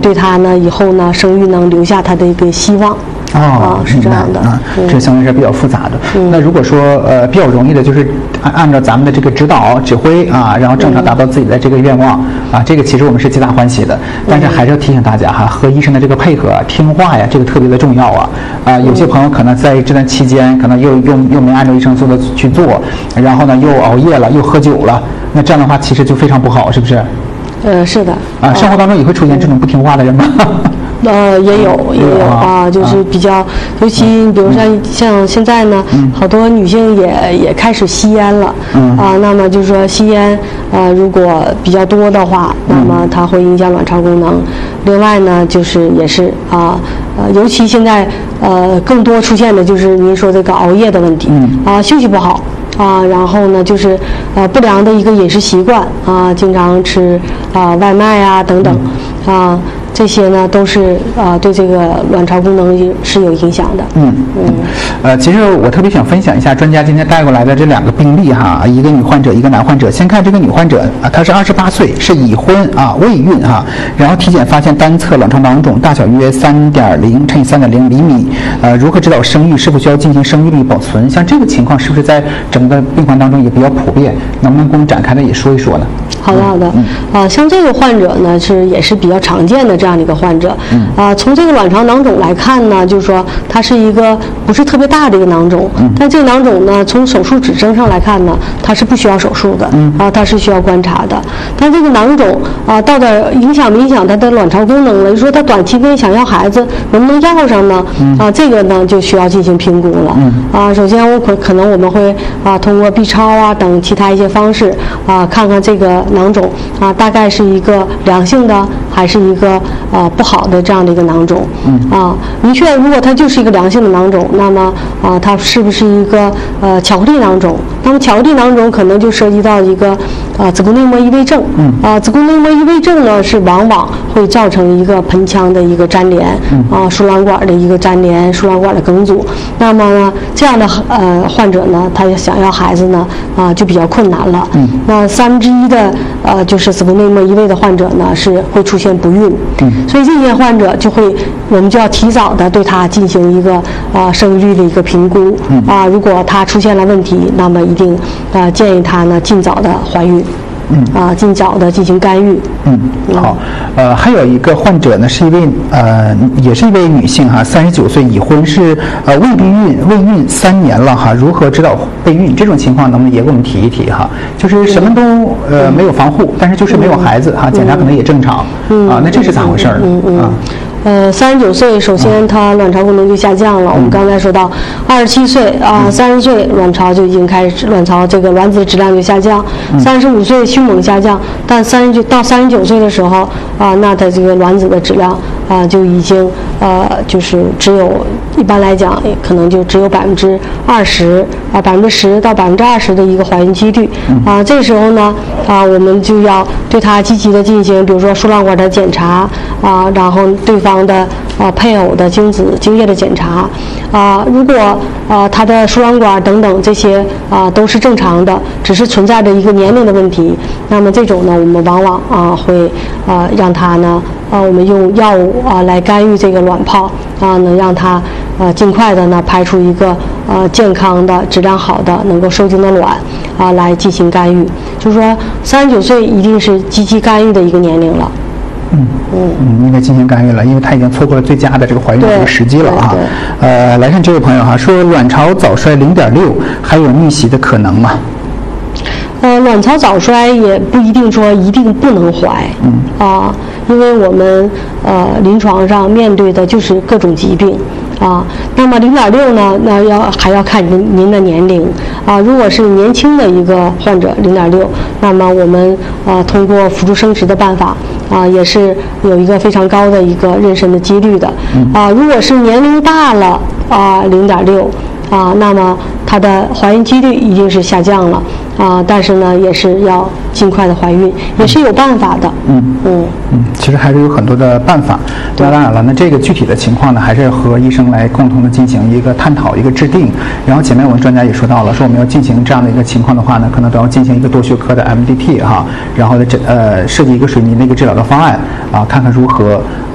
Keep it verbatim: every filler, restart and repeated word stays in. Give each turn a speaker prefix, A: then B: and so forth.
A: 对她呢以后呢生育能留下她的一个希望。
B: 哦，
A: 是这样的
B: 啊，这相对是比较复杂的。嗯、那如果说呃比较容易的，就是按按照咱们的这个指导指挥啊，然后正常达到自己的这个愿望、嗯、啊，这个其实我们是皆大欢喜的。但是还是要提醒大家哈，和医生的这个配合、听话呀，这个特别的重要啊。啊，有些朋友可能在这段期间，可能又又又没按照医生说的去做，然后呢又熬夜了，又喝酒了，那这样的话其实就非常不好，是不是？
A: 呃，是的。
B: 啊，生活当中也会出现这种不听话的人吗？
A: 呃，也有也有啊，就是比较，啊、尤其比如像、嗯、像现在呢，嗯、好多女性也也开始吸烟了，嗯、啊，那么就是说吸烟，呃，如果比较多的话，那么它会影响卵巢功能。嗯、另外呢，就是也是啊，呃，尤其现在呃更多出现的就是您说这个熬夜的问题，嗯、啊，休息不好。啊，然后呢，就是呃不良的一个饮食习惯啊，经常吃啊外卖啊等等，啊这些呢都是啊对这个卵巢功能是有影响的。
B: 嗯嗯，呃，其实我特别想分享一下专家今天带过来的这两个病例哈，一个女患者，一个男患者。先看这个女患者啊，她是二十八岁，是已婚啊，未孕哈，然后体检发现单侧卵巢囊肿大小约三点零乘以三点零厘米。呃，如何指导生育？是否需要进行生育力保存？像这个情况是不是在整个病患当中也比较普遍？能不能给我们展开的也说一说呢？
A: 好的好的，嗯、啊，像这个患者呢是也是比较常见的这样的一个患者，嗯、啊，从这个卵巢囊肿来看呢，就是说它是一个不是特别大的一个囊肿，嗯、但这个囊肿呢，从手术指征上来看呢，它是不需要手术的，嗯、啊，它是需要观察的。但这个囊肿啊，到底影响没影响它的卵巢功能了？就说它短期内想要孩子能不能要上呢？嗯、啊，这个呢就需要进行评估了。嗯、啊，首先我可可能我们会啊通过 B 超啊等其他一些方式啊，看看这个囊肿啊大概是一个良性的还是一个呃不好的这样的一个囊肿。嗯啊，明确如果它就是一个良性的囊肿，那么啊它是不是一个呃巧克力囊肿？那么巧克力囊肿可能就涉及到一个啊子宫内膜异位症。嗯啊，子宫内膜异位症呢是往往会造成一个盆腔的一个粘连，嗯啊输卵管的一个粘连，输卵管的梗阻。那么呢这样的呃患者呢，他想要孩子呢啊就比较困难了。嗯，那三分之一的呃就是子宫内膜异位的患者呢是会出现不孕。嗯，所以这些患者就会我们就要提早的对他进行一个啊、呃、生育率的一个评估。嗯啊，如果他出现了问题，那么一定啊、呃、建议他呢尽早的怀孕。嗯啊，尽早的进行干预。
B: 嗯，好，呃，还有一个患者呢，是一位呃，也是一位女性哈，三十九岁，已婚，是呃未避孕，未孕三年了哈，如何指导备孕？这种情况能不能也给我们提一提哈？就是什么都呃没有防护，但是就是没有孩子哈，检查可能也正常。嗯啊，那这是咋回事呢？
A: 嗯嗯。啊呃，三十九岁，首先它卵巢功能就下降了。嗯、我们刚才说到，二十七岁啊，三十岁卵巢就已经开始，卵巢这个卵子质量就下降。三十五岁迅猛下降，但三十九到三十九岁的时候啊，那它这个卵子的质量啊就已经呃就是只有，一般来讲可能就只有百分之二十啊，百分之十到百分之二十的一个怀孕几率。啊，这个时候呢啊，我们就要对它积极的进行，比如说输卵管的检查啊，然后对方的啊配偶的精子精液的检查啊，如果啊他的输卵管等等这些啊都是正常的，只是存在着一个年龄的问题，那么这种呢我们往往啊会啊让他呢啊我们用药物啊来干预这个卵泡啊，能让他啊尽快的呢排出一个啊健康的质量好的能够受精的卵啊来进行干预。就是说三十九岁一定是积极干预的一个年龄了。
B: 嗯嗯，应该进行干预了，因为他已经错过了最佳的这个怀孕的这个时机了啊。呃，来看这位朋友哈，说卵巢早衰零点六，还有逆袭的可能吗？
A: 呃，卵巢早衰也不一定说一定不能怀，嗯啊，因为我们呃临床上面对的就是各种疾病。啊，那么零点六呢？那要还要看您您的年龄啊。如果是年轻的一个患者零点六，那么我们啊通过辅助生殖的办法啊，也是有一个非常高的一个妊娠的几率的。啊，如果是年龄大了啊零点六啊，那么它的怀孕几率一定是下降了啊。但是呢，也是要尽快的怀孕，也是有办法的。
B: 嗯嗯嗯，其实还是有很多的办法。那当然了，那这个具体的情况呢，还是和医生来共同的进行一个探讨、一个制定。然后前面我们专家也说到了，说我们要进行这样的一个情况的话呢，可能都要进行一个多学科的 M D T 哈，然后呢，这呃设计一个水泥的一个治疗的方案啊，看看如何